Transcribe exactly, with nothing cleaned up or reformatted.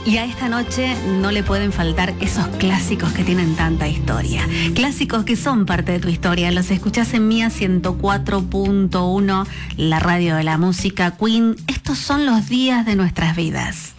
Y a esta noche no le pueden faltar esos clásicos que tienen tanta historia. Clásicos que son parte de tu historia. Los escuchás en Mía ciento cuatro punto uno, la radio de la música. Queen, estos son los días de nuestras vidas.